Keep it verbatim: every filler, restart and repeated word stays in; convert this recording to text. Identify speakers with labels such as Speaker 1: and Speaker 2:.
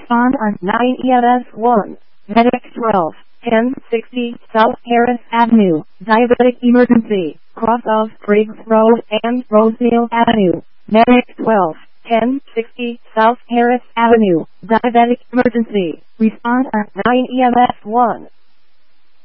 Speaker 1: Respond on nine E M S one. Medic twelve, ten sixty South Harris Avenue, diabetic emergency, cross of Briggs Road and Rosedale Avenue. Medic twelve, ten sixty South Harris Avenue, diabetic emergency. Respond on nine E M S one.